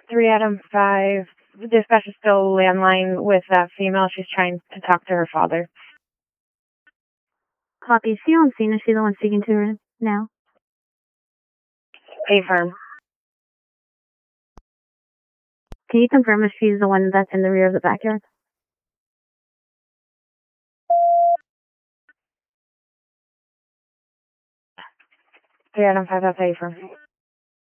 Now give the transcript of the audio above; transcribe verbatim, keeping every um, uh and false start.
Three Adam five. Dispatch is still landline with that female. She's trying to talk to her father. Copy. Is she on scene? Is she the one speaking to her now? Affirm. Can you confirm if she's the one that's in the rear of the backyard? Three Adam five, that's affirm.